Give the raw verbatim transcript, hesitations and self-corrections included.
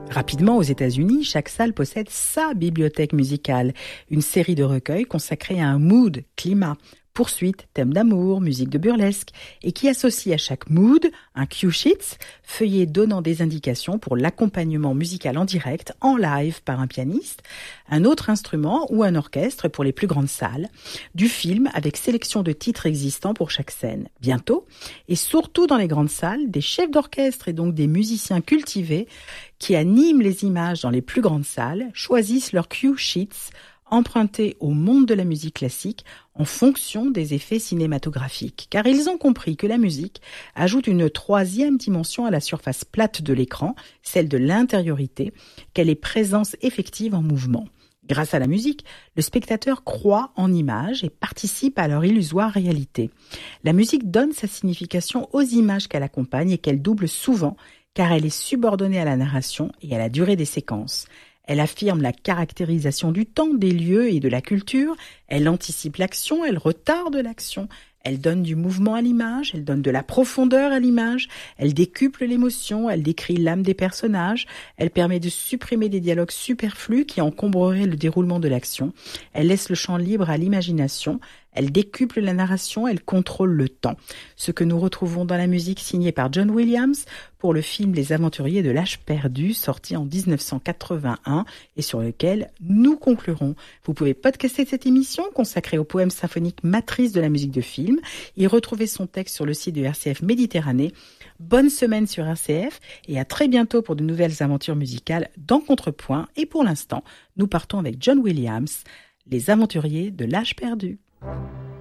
Rapidement, aux États-Unis, chaque salle possède sa bibliothèque musicale, une série de recueils consacrés à un mood, climat, poursuite, thème d'amour, musique de burlesque, et qui associe à chaque mood un cue sheet, feuillet donnant des indications pour l'accompagnement musical en direct, en live par un pianiste, un autre instrument ou un orchestre pour les plus grandes salles, du film avec sélection de titres existants pour chaque scène. Bientôt, et surtout dans les grandes salles, des chefs d'orchestre et donc des musiciens cultivés qui animent les images dans les plus grandes salles choisissent leurs cue sheets empruntés au monde de la musique classique en fonction des effets cinématographiques. Car ils ont compris que la musique ajoute une troisième dimension à la surface plate de l'écran, celle de l'intériorité, qu'elle est présence effective en mouvement. Grâce à la musique, le spectateur croit en images et participe à leur illusoire réalité. La musique donne sa signification aux images qu'elle accompagne et qu'elle double souvent, car elle est subordonnée à la narration et à la durée des séquences. Elle affirme la caractérisation du temps, des lieux et de la culture, elle anticipe l'action, elle retarde l'action, elle donne du mouvement à l'image, elle donne de la profondeur à l'image, elle décuple l'émotion, elle décrit l'âme des personnages, elle permet de supprimer des dialogues superflus qui encombreraient le déroulement de l'action, elle laisse le champ libre à l'imagination, elle décuple la narration, elle contrôle le temps. Ce que nous retrouvons dans la musique signée par John Williams pour le film Les Aventuriers de l'Âge perdu, sorti en dix-neuf cent quatre-vingt-un et sur lequel nous conclurons. Vous pouvez podcaster cette émission consacrée au poème symphonique matrice de la musique de film et retrouver son texte sur le site de R C F Méditerranée. Bonne semaine sur R C F et à très bientôt pour de nouvelles aventures musicales dans Contrepoint. Et pour l'instant, nous partons avec John Williams, Les Aventuriers de l'Âge perdu.